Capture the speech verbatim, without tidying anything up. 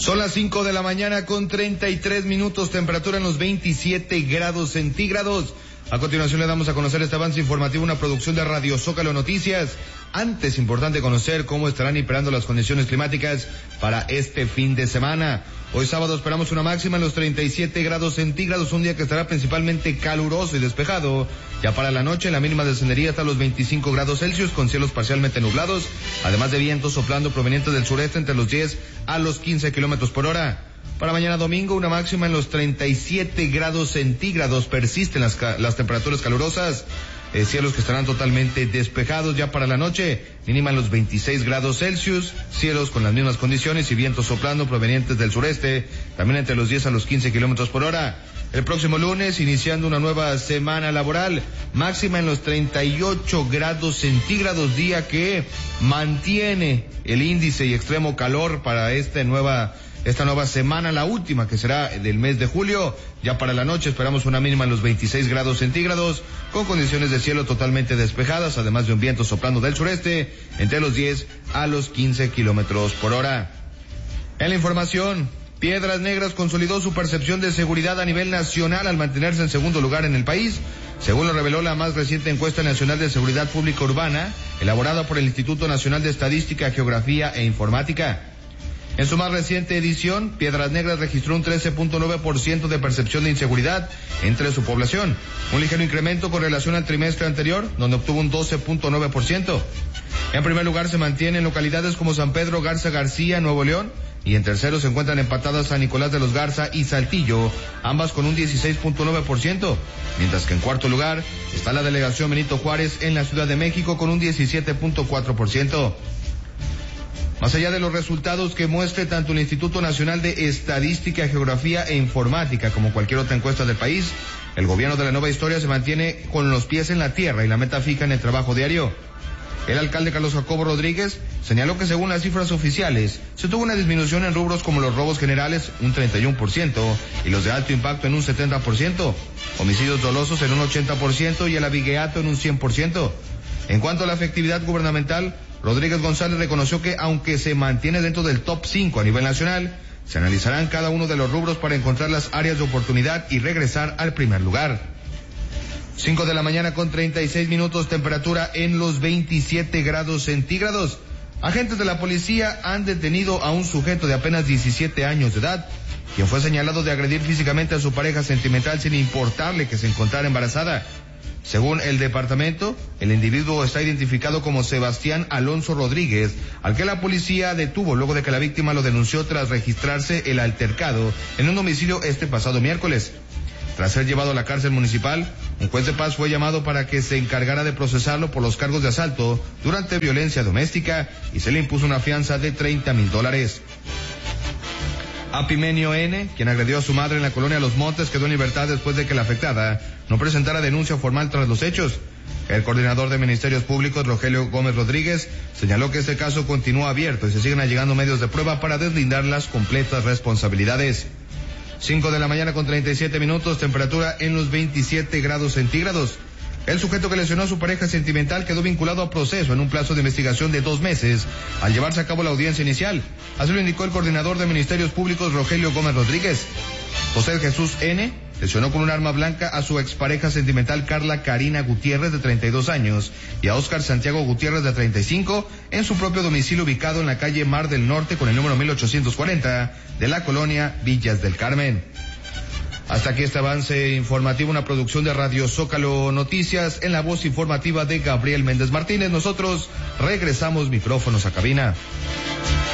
Son las cinco de la mañana con treinta y tres minutos, temperatura en los veintisiete grados centígrados. A continuación le damos a conocer este avance informativo, una producción de Radio Zócalo Noticias. Antes, importante conocer cómo estarán imperando las condiciones climáticas para este fin de semana. Hoy sábado esperamos una máxima en los treinta y siete grados centígrados, un día que estará principalmente caluroso y despejado. Ya para la noche, la mínima descendería hasta los veinticinco grados Celsius, con cielos parcialmente nublados, además de vientos soplando provenientes del sureste entre los diez a los quince kilómetros por hora. Para mañana domingo, una máxima en los treinta y siete grados centígrados, persisten las, las temperaturas calurosas, eh, cielos que estarán totalmente despejados. Ya para la noche, mínima en los veintiséis grados Celsius, cielos con las mismas condiciones y vientos soplando provenientes del sureste, también entre los diez a los quince kilómetros por hora. El próximo lunes, iniciando una nueva semana laboral, máxima en los treinta y ocho grados centígrados, día que mantiene el índice y extremo calor para esta nueva Esta nueva semana, la última que será del mes de julio. Ya para la noche esperamos una mínima en los veintiséis grados centígrados, con condiciones de cielo totalmente despejadas, además de un viento soplando del sureste, entre los diez a los quince kilómetros por hora. En la información, Piedras Negras consolidó su percepción de seguridad a nivel nacional al mantenerse en segundo lugar en el país, según lo reveló la más reciente encuesta nacional de seguridad pública urbana, elaborada por el Instituto Nacional de Estadística, Geografía e Informática. En su más reciente edición, Piedras Negras registró un trece punto nueve por ciento de percepción de inseguridad entre su población, un ligero incremento con relación al trimestre anterior, donde obtuvo un doce punto nueve por ciento. En primer lugar se mantienen localidades como San Pedro Garza García, Nuevo León, y en tercero se encuentran empatadas San Nicolás de los Garza y Saltillo, ambas con un dieciséis punto nueve por ciento, mientras que en cuarto lugar está la delegación Benito Juárez en la Ciudad de México con un diecisiete punto cuatro por ciento. Más allá de los resultados que muestre tanto el Instituto Nacional de Estadística, Geografía e Informática como cualquier otra encuesta del país, el gobierno de la nueva historia se mantiene con los pies en la tierra y la meta fija en el trabajo diario. El alcalde Carlos Jacobo Rodríguez señaló que según las cifras oficiales, se tuvo una disminución en rubros como los robos generales, un treinta y uno por ciento, y los de alto impacto en un setenta por ciento, homicidios dolosos en un ochenta por ciento y el abigeato en un cien por ciento. En cuanto a la efectividad gubernamental, Rodríguez González reconoció que aunque se mantiene dentro del top cinco a nivel nacional, se analizarán cada uno de los rubros para encontrar las áreas de oportunidad y regresar al primer lugar. cinco de la mañana con treinta y seis minutos, temperatura en los veintisiete grados centígrados. Agentes de la policía han detenido a un sujeto de apenas diecisiete años de edad, quien fue señalado de agredir físicamente a su pareja sentimental sin importarle que se encontrara embarazada. Según el departamento, el individuo está identificado como Sebastián Alonso Rodríguez, al que la policía detuvo luego de que la víctima lo denunció tras registrarse el altercado en un domicilio este pasado miércoles. Tras ser llevado a la cárcel municipal, un juez de paz fue llamado para que se encargara de procesarlo por los cargos de asalto durante violencia doméstica y se le impuso una fianza de treinta mil dólares. Apimenio N., quien agredió a su madre en la colonia Los Montes, quedó en libertad después de que la afectada no presentara denuncia formal tras los hechos. El coordinador de Ministerios Públicos, Rogelio Gómez Rodríguez, señaló que este caso continúa abierto y se siguen allegando medios de prueba para deslindar las completas responsabilidades. cinco de la mañana con treinta y siete minutos, temperatura en los veintisiete grados centígrados. El sujeto que lesionó a su pareja sentimental quedó vinculado a proceso en un plazo de investigación de dos meses al llevarse a cabo la audiencia inicial. Así lo indicó el coordinador de Ministerios Públicos, Rogelio Gómez Rodríguez. José Jesús N. lesionó con un arma blanca a su expareja sentimental Carla Karina Gutiérrez, de treinta y dos años, y a Óscar Santiago Gutiérrez, de treinta y cinco, en su propio domicilio ubicado en la calle Mar del Norte con el número mil ochocientos cuarenta de la colonia Villas del Carmen. Hasta aquí este avance informativo, una producción de Radio Zócalo Noticias, en la voz informativa de Gabriel Méndez Martínez. Nosotros regresamos micrófonos a cabina.